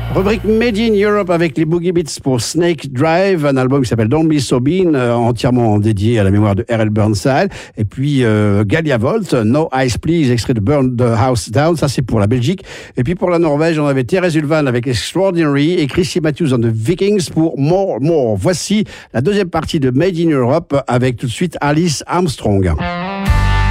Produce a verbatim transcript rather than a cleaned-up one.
Rubrique Made in Europe avec les Boogie Beats pour Snake Drive, un album qui s'appelle Don't Be So Bean, euh, entièrement dédié à la mémoire de R L Burnside. Et puis euh, Galia Volt, No Ice Please, extrait de Burn the House Down, ça c'est pour la Belgique. Et puis pour la Norvège, on avait Thérèse Ulvan avec Extraordinary et Chrissy Matthews and the Vikings pour More More. Voici la deuxième partie de Made in Europe avec tout de suite Alice Armstrong.